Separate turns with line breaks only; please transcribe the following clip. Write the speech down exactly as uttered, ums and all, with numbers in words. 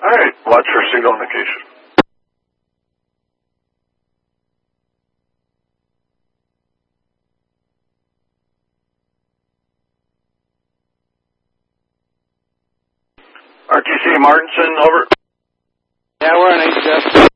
All right, watch for signal indication. R T C Martinson, over.
Yeah, we're on H F.